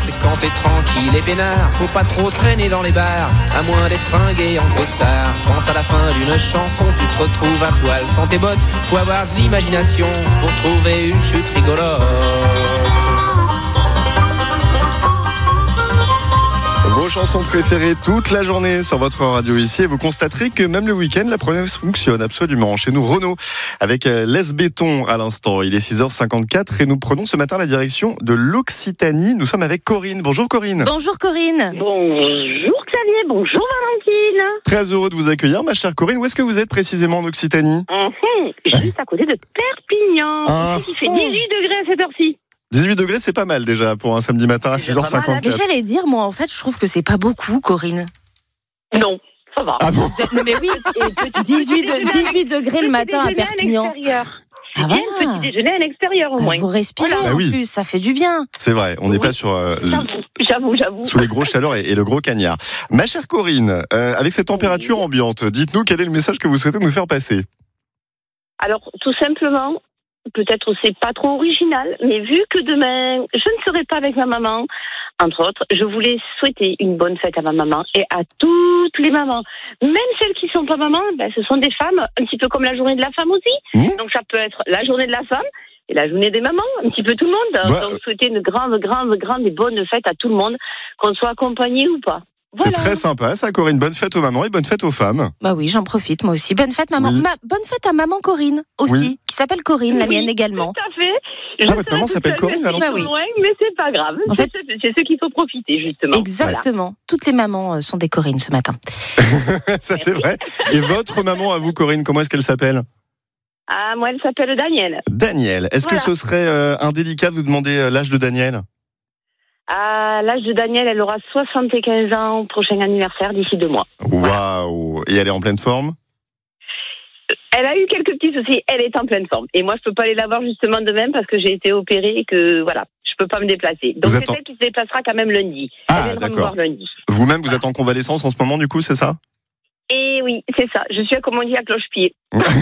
c'est quand t'es tranquille et peinard. Faut pas trop traîner dans les bars, à moins d'être fringué en costard. Quand à la fin d'une chanson tu te retrouves à poil sans tes bottes, faut avoir de l'imagination pour trouver une chute rigolote. Vos chansons préférées toute la journée sur votre radio ici, et vous constaterez que même le week-end, la promesse fonctionne absolument. Chez nous, Renaud, avec Les Béton à l'instant. Il est 6h54 et nous prenons ce matin la direction de l'Occitanie. Nous sommes avec Corinne. Bonjour Corinne. Bonjour Corinne. Bonjour Xavier, bonjour Valentine. Très heureux de vous accueillir, ma chère Corinne. Où est-ce que vous êtes précisément en Occitanie ? Juste à côté de Perpignan. Il fait 18 degrés à cette heure-ci. 18 degrés, c'est pas mal déjà pour un samedi matin à 6h54. Mais j'allais dire, moi en fait, je trouve que c'est pas beaucoup, Corinne. Non, ça va. Ah bon ? Non mais oui, 18 degrés le matin à Perpignan. Ah voilà. Petit déjeuner à l'extérieur au moins. Vous respirez en plus, ça fait du bien. C'est vrai, on n'est pas sur j'avoue. sous les grosses chaleurs et le gros cagnard. Ma chère Corinne, avec cette température ambiante, dites-nous quel est le message que vous souhaitez nous faire passer. Alors, tout simplement, peut-être c'est pas trop original, mais vu que demain, je ne serai pas avec ma maman, entre autres, je voulais souhaiter une bonne fête à ma maman et à toutes les mamans. Même celles qui sont pas mamans, ce sont des femmes, un petit peu comme la journée de la femme aussi. Donc ça peut être la journée de la femme et la journée des mamans, un petit peu tout le monde. Donc souhaiter une grande et bonne fête à tout le monde, qu'on soit accompagné ou pas. Voilà. C'est très sympa ça, Corinne. Bonne fête aux mamans et bonne fête aux femmes. Bah oui, j'en profite moi aussi. Bonne fête maman. Oui. Bonne fête à maman Corinne aussi, qui s'appelle Corinne, la mienne également. Tout à fait. Votre maman s'appelle Corinne, alors. Bah oui. Mais c'est pas grave. En fait, c'est ceux qu'il faut profiter justement. Exactement. Voilà. Toutes les mamans sont des Corinnes ce matin. Ça c'est vrai. Et votre maman à vous, Corinne, comment est-ce qu'elle s'appelle ? Ah, moi elle s'appelle Danielle. Danielle. Est-ce que ce serait indélicat de vous demander l'âge de Danielle ? À l'âge de Danielle, elle aura 75 ans au prochain anniversaire d'ici 2 mois. Waouh. Et elle est en pleine forme ? Elle a eu quelques petits soucis, elle est en pleine forme. Et moi, je peux pas aller la voir justement de même parce que j'ai été opérée et que voilà, je peux pas me déplacer. Donc c'est elle qui se déplacera quand même lundi. Ah, elle viendra me voir lundi. Vous-même, vous êtes en convalescence en ce moment, du coup, c'est ça ? Et oui, c'est ça. Je suis accommodée à cloche-pied.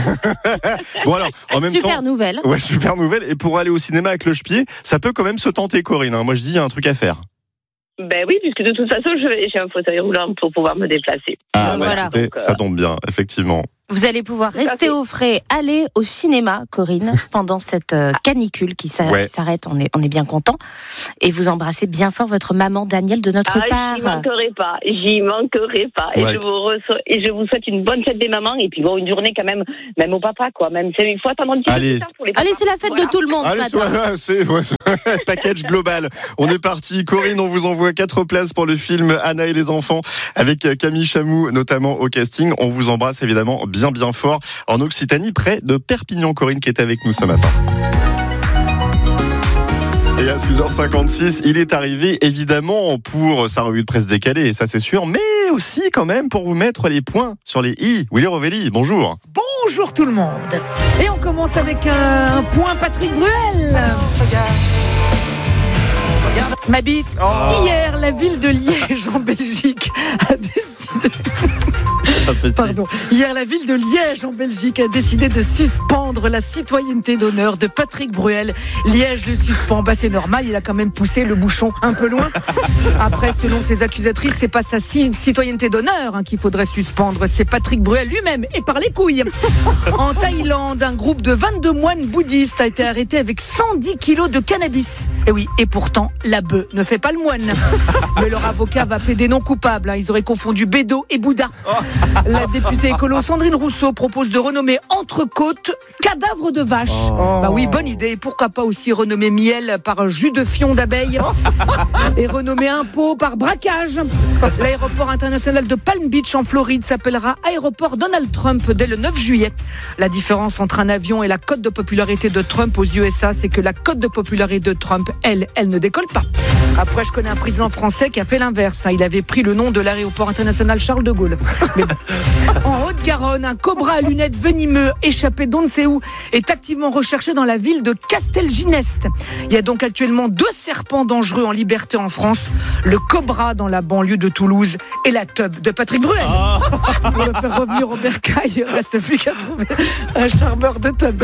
Bon alors, en même super temps, nouvelle. Ouais, super nouvelle. Et pour aller au cinéma à cloche-pied, ça peut quand même se tenter, Corinne. Moi, je dis, il y a un truc à faire. Ben oui, puisque de toute façon, j'ai un fauteuil roulant pour pouvoir me déplacer. Ah, voilà. Écoutez, ça tombe bien, effectivement. Vous allez pouvoir rester au frais, aller au cinéma, Corinne, pendant cette canicule qui s'arrête. On est bien content. Et vous embrassez bien fort votre maman Danielle de notre part. J'y manquerai pas. Et je vous souhaite une bonne fête des mamans et puis bon, une journée quand même au papa quoi. Même il faut attendre un petit peu plus tard pour les papas. Allez, c'est la fête de tout le monde. Allez, c'est package global. On est parti. Corinne, on vous envoie 4 places pour le film Anna et les enfants avec Camille Chamou notamment au casting. On vous embrasse évidemment bien fort en Occitanie, près de Perpignan. Corinne qui est avec nous ce matin. Et à 6h56, il est arrivé évidemment pour sa revue de presse décalée, ça c'est sûr, mais aussi quand même pour vous mettre les points sur les i. Willy Rovelli, bonjour. Bonjour tout le monde. Et on commence avec un point Patrick Bruel. Ma bite. Hier, la ville de Liège en Belgique a décidé... Hier, la ville de Liège en Belgique a décidé de suspendre la citoyenneté d'honneur de Patrick Bruel. Liège le suspend, c'est normal, il a quand même poussé le bouchon un peu loin. Après, selon ses accusatrices, c'est pas sa citoyenneté d'honneur qu'il faudrait suspendre, c'est Patrick Bruel lui-même et par les couilles. En Thaïlande, un groupe de 22 moines bouddhistes a été arrêté avec 110 kilos de cannabis. Et oui, et pourtant, la bœuf ne fait pas le moine. Mais leur avocat va plaider non coupable. Ils auraient confondu Bédo et Bouddha. La députée écolo Sandrine Rousseau propose de renommer Entrecôte cadavre de vache. Bah oui, bonne idée. Pourquoi pas aussi renommer miel par jus de fion d'abeille et renommer impôt par braquage. L'aéroport international de Palm Beach en Floride s'appellera aéroport Donald Trump dès le 9 juillet. La différence entre un avion et la cote de popularité de Trump aux USA, c'est que la cote de popularité de Trump, elle ne décolle pas. Après, je connais un président français qui a fait l'inverse. Il avait pris le nom de l'aéroport international Charles de Gaulle. Mais en Haute-Garonne, un cobra à lunettes venimeux échappé d'on ne sait où est activement recherché dans la ville de Castelginest. Il y a donc actuellement 2 serpents dangereux en liberté en France. Le cobra dans la banlieue de Toulouse et la teub de Patrick Bruel. Pour le faire revenir au bercail, il ne reste plus qu'à trouver un charmeur de teub.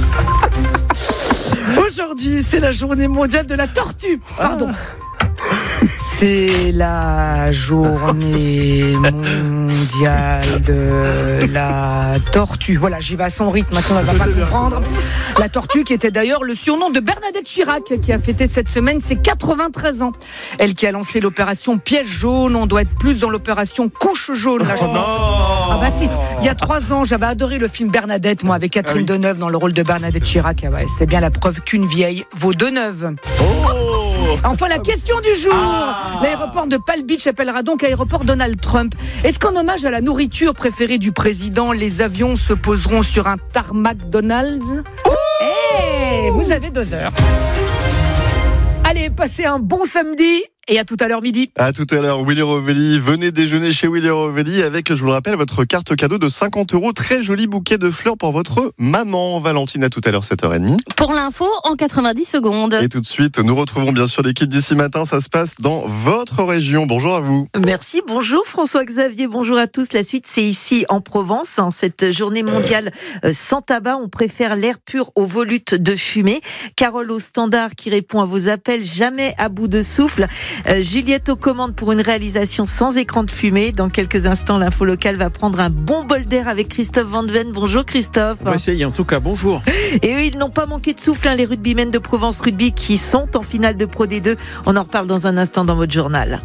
Aujourd'hui, c'est la journée mondiale de la tortue. Pardon. C'est la journée mondiale de la tortue. Voilà, j'y vais à son rythme, maintenant elle va pas comprendre. La tortue qui était d'ailleurs le surnom de Bernadette Chirac, qui a fêté cette semaine ses 93 ans. Elle qui a lancé l'opération Piège jaune, on doit être plus dans l'opération Couche jaune, là je pense. Ah bah si, il y a 3 ans, j'avais adoré le film Bernadette, moi, avec Catherine Deneuve dans le rôle de Bernadette Chirac. Ah ouais, c'était bien la preuve qu'une vieille vaut 2 neuves. Enfin, la question du jour. L'aéroport de Palm Beach s'appellera donc aéroport Donald Trump. Est-ce qu'en hommage à la nourriture préférée du président, les avions se poseront sur un tarmac Donald's ? Vous avez 2 heures. Allez, passez un bon samedi. Et à tout à l'heure midi. À tout à l'heure, Willy Rovelli. Venez déjeuner chez Willy Rovelli avec, je vous le rappelle, votre carte cadeau de 50 €. Très joli bouquet de fleurs pour votre maman. Valentine, à tout à l'heure, 7h30. Pour l'info, en 90 secondes. Et tout de suite, nous retrouvons bien sûr l'équipe d'ici matin. Ça se passe dans votre région. Bonjour à vous. Merci, bonjour François-Xavier, bonjour à tous. La suite, c'est ici en Provence. Cette journée mondiale sans tabac, on préfère l'air pur aux volutes de fumée. Carole au standard qui répond à vos appels, jamais à bout de souffle. Juliette aux commandes pour une réalisation sans écran de fumée. Dans quelques instants, l'info locale va prendre un bon bol d'air avec Christophe Van Ven. Bonjour Christophe. On va essayer en tout cas, bonjour. Et eux, ils n'ont pas manqué de souffle, les rugbymen de Provence Rugby qui sont en finale de Pro D2. On en reparle dans un instant dans votre journal.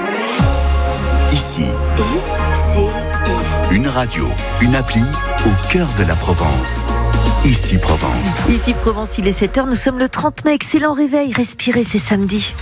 Ici, une radio, une appli au cœur de la Provence. Ici Provence. Ici Provence, il est 7h, nous sommes le 30 mai. Excellent réveil, respirez, c'est samedi.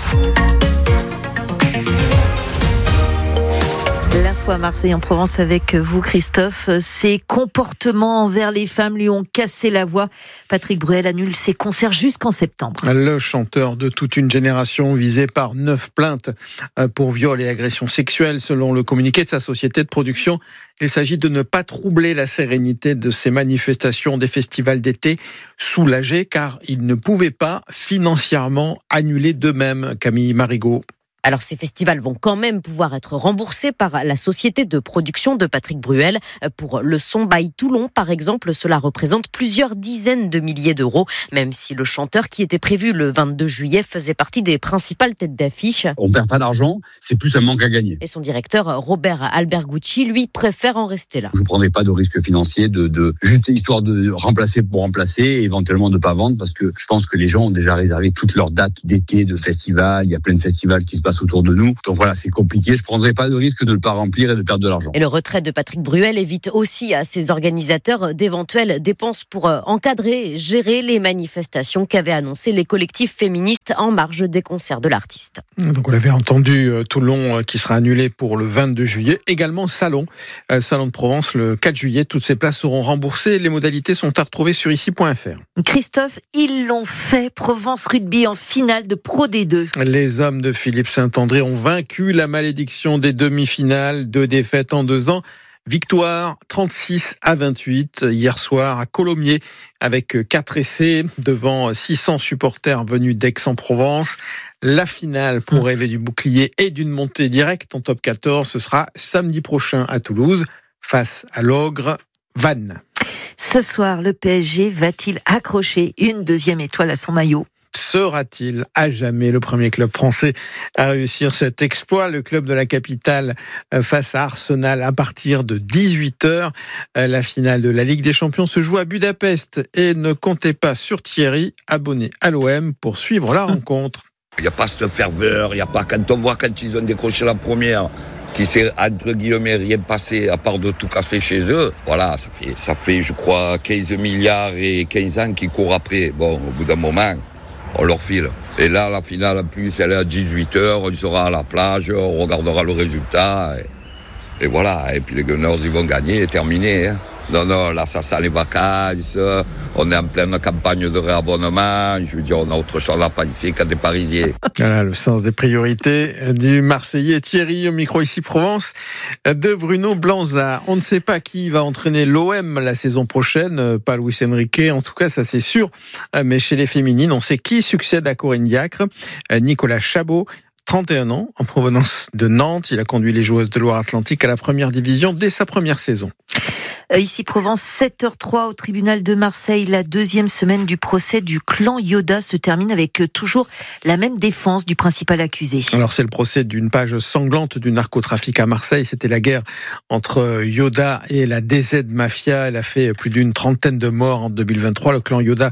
L'info à Marseille en Provence avec vous Christophe. Ses comportements envers les femmes lui ont cassé la voix. Patrick Bruel annule ses concerts jusqu'en septembre. Le chanteur de toute une génération visé par 9 plaintes pour viol et agression sexuelle selon le communiqué de sa société de production. Il s'agit de ne pas troubler la sérénité de ces manifestations des festivals d'été, soulagé car il ne pouvait pas financièrement annuler d'eux-mêmes. Camille Marigot. Alors ces festivals vont quand même pouvoir être remboursés par la société de production de Patrick Bruel. Pour le Son by Toulon, par exemple, cela représente plusieurs dizaines de milliers d'euros, même si le chanteur qui était prévu le 22 juillet faisait partie des principales têtes d'affiche. On perd pas d'argent, c'est plus un manque à gagner. Et son directeur, Robert Albergucci, lui, préfère en rester là. Je ne prendrai pas de risque financier de juste histoire de remplacer pour remplacer et éventuellement de ne pas vendre parce que je pense que les gens ont déjà réservé toutes leurs dates d'été, de festivals. Il y a plein de festivals qui se passent autour de nous. Donc voilà, c'est compliqué. Je ne prendrai pas de risque de ne pas remplir et de perdre de l'argent. Et le retrait de Patrick Bruel évite aussi à ses organisateurs d'éventuelles dépenses pour encadrer et gérer les manifestations qu'avaient annoncées les collectifs féministes en marge des concerts de l'artiste. Donc on l'avait entendu, Toulon qui sera annulé pour le 22 juillet. Également Salon de Provence le 4 juillet. Toutes ces places seront remboursées. Les modalités sont à retrouver sur ici.fr. Christophe, ils l'ont fait. Provence Rugby en finale de Pro D2. Les hommes de Philippe Saint-André ont vaincu la malédiction des demi-finales. 2 défaites en 2 ans. Victoire 36-28 hier soir à Colomiers avec 4 essais devant 600 supporters venus d'Aix-en-Provence. La finale pour rêver du bouclier et d'une montée directe en top 14, ce sera samedi prochain à Toulouse face à l'Ogre Vannes. Ce soir, le PSG va-t-il accrocher une 2e étoile à son maillot ? Sera-t-il à jamais le premier club français à réussir cet exploit ? Le club de la capitale face à Arsenal à partir de 18h. La finale de la Ligue des Champions se joue à Budapest et ne comptez pas sur Thierry, abonné à l'OM, pour suivre la rencontre. Il n'y a pas cette ferveur, il n'y a pas quand on voit quand ils ont décroché la première, qui s'est entre guillemets rien passé à part de tout casser chez eux. Voilà, ça fait je crois 15 milliards et 15 ans qu'ils courent après. Bon, au bout d'un moment, on leur file. Et là, la finale, en plus, elle est à 18h, on sera à la plage, on regardera le résultat. Et voilà, et puis les Gunners, ils vont gagner et terminer. Non, là, ça sent les vacances, on est en pleine campagne de réabonnement, je veux dire, on a autre chose à penser qu'à des Parisiens. Voilà le sens des priorités du Marseillais Thierry, au micro ici Provence, de Bruno Blanza. On ne sait pas qui va entraîner l'OM la saison prochaine, pas Luis Enrique, en tout cas ça c'est sûr, mais chez les féminines, on sait qui succède à Corinne Diacre, Nicolas Chabot. 31 ans, en provenance de Nantes. Il a conduit les joueuses de Loire-Atlantique à la première division dès sa première saison. Ici Provence, 7h03 au tribunal de Marseille. La deuxième semaine du procès du clan Yoda se termine avec toujours la même défense du principal accusé. Alors c'est le procès d'une page sanglante du narcotrafic à Marseille. C'était la guerre entre Yoda et la DZ Mafia. Elle a fait plus d'une trentaine de morts en 2023. Le clan Yoda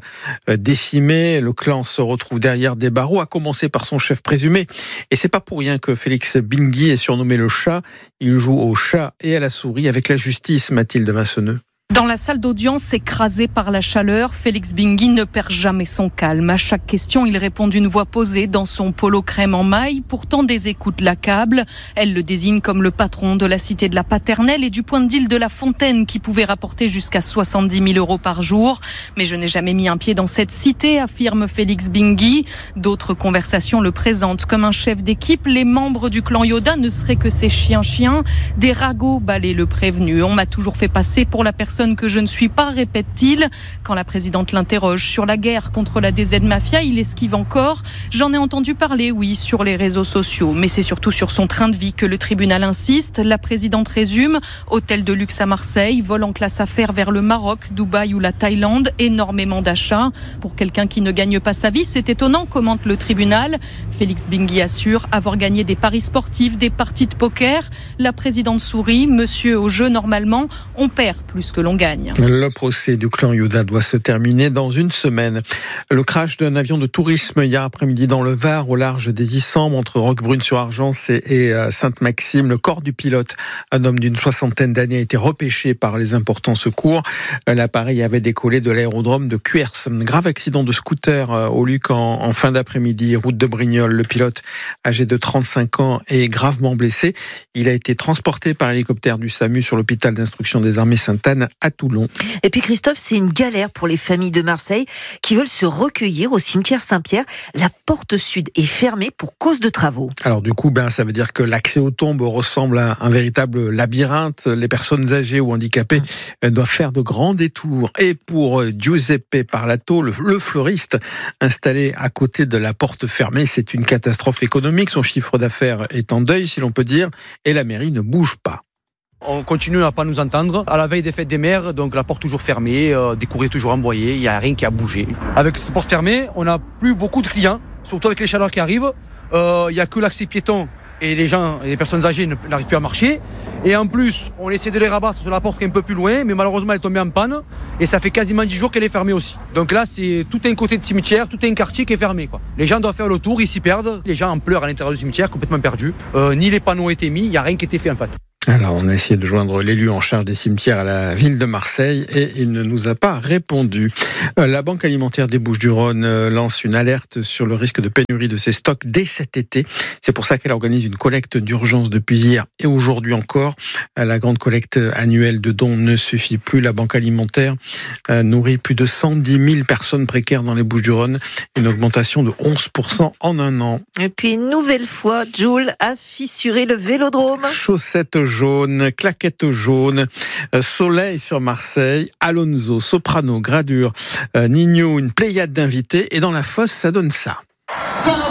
décimé. Le clan se retrouve derrière des barreaux, à commencer par son chef présumé. Et c'est pas pour rien que Félix Bingui est surnommé le chat. Il joue au chat et à la souris avec la justice, Mathilde Masseneux. Dans la salle d'audience, écrasé par la chaleur, Félix Bingui ne perd jamais son calme. À chaque question, il répond d'une voix posée dans son polo crème en maille. Pourtant, des écoutes l'accablent. Elle le désigne comme le patron de la cité de la Paternelle et du point de deal de la Fontaine qui pouvait rapporter jusqu'à 70 000 € par jour. Mais je n'ai jamais mis un pied dans cette cité, affirme Félix Bingui. D'autres conversations le présentent comme un chef d'équipe. Les membres du clan Yoda ne seraient que ses chiens-chiens. Des ragots balaient le prévenu. On m'a toujours fait passer pour la personne que je ne suis pas, répète-t-il. Quand la présidente l'interroge sur la guerre contre la DZ Mafia, il esquive encore. J'en ai entendu parler, oui, sur les réseaux sociaux. Mais c'est surtout sur son train de vie que le tribunal insiste. La présidente résume. Hôtel de luxe à Marseille, vol en classe affaires vers le Maroc, Dubaï ou la Thaïlande. Énormément d'achats. Pour quelqu'un qui ne gagne pas sa vie, c'est étonnant, commente le tribunal. Félix Bingui assure avoir gagné des paris sportifs, des parties de poker. La présidente sourit. Monsieur au jeu, normalement, on perd plus que l'on gagne. Le procès du clan Yoda doit se terminer dans une semaine. Le crash d'un avion de tourisme hier après-midi dans le Var, au large des Issambres, entre Roquebrune-sur-Argence et Sainte-Maxime. Le corps du pilote, un homme d'une 60aine d'années, a été repêché par les importants secours. L'appareil avait décollé de l'aérodrome de Cuers. Grave accident de scooter au Luc en fin d'après-midi, route de Brignoles. Le pilote, âgé de 35 ans, est gravement blessé. Il a été transporté par hélicoptère du SAMU sur l'hôpital d'instruction des armées Sainte-Anne à Toulon. Et puis Christophe, c'est une galère pour les familles de Marseille qui veulent se recueillir au cimetière Saint-Pierre. La porte sud est fermée pour cause de travaux. Alors du coup, ça veut dire que l'accès aux tombes ressemble à un véritable labyrinthe. Les personnes âgées ou handicapées doivent faire de grands détours. Et pour Giuseppe Parlato, le fleuriste installé à côté de la porte fermée, c'est une catastrophe économique. Son chiffre d'affaires est en deuil, si l'on peut dire, et la mairie ne bouge pas. On continue à pas nous entendre. À la veille des fêtes des mères, donc la porte toujours fermée, des courriers toujours envoyés, il n'y a rien qui a bougé. Avec cette porte fermée, on n'a plus beaucoup de clients, surtout avec les chaleurs qui arrivent. Il n'y a que l'accès piéton et les personnes âgées n'arrivent plus à marcher. Et en plus, on essaie de les rabattre sur la porte qui est un peu plus loin, mais malheureusement elle est tombée en panne. Et ça fait quasiment 10 jours qu'elle est fermée aussi. Donc là, c'est tout un côté de cimetière, tout un quartier qui est fermé, quoi. Les gens doivent faire le tour, ils s'y perdent. Les gens en pleurent à l'intérieur du cimetière, complètement perdus. Ni les panneaux étaient mis, il n'y a rien qui était fait en fait. Alors, on a essayé de joindre l'élu en charge des cimetières à la ville de Marseille et il ne nous a pas répondu. La Banque alimentaire des Bouches-du-Rhône lance une alerte sur le risque de pénurie de ses stocks dès cet été. C'est pour ça qu'elle organise une collecte d'urgence depuis hier et aujourd'hui encore. La grande collecte annuelle de dons ne suffit plus. La Banque alimentaire nourrit plus de 110 000 personnes précaires dans les Bouches-du-Rhône. Une augmentation de 11% en un an. Et puis, une nouvelle fois, Jules a fissuré le vélodrome. Chaussettes jaune, claquettes jaunes, soleil sur Marseille, Alonso, Soprano, Gradure, Nino, une pléiade d'invités. Et dans la fosse, ça donne ça.